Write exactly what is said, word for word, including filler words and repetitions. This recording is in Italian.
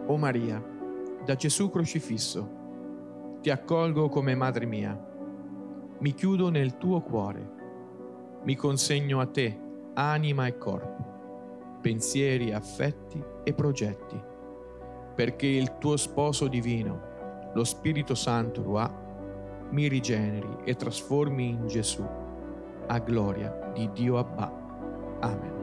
O Maria, da Gesù crocifisso, ti accolgo come madre mia, mi chiudo nel tuo cuore, mi consegno a te, anima e corpo, pensieri, affetti e progetti, perché il tuo sposo divino, lo Spirito Santo Ruà, mi rigeneri e trasformi in Gesù, a gloria di Dio Abba. Amen.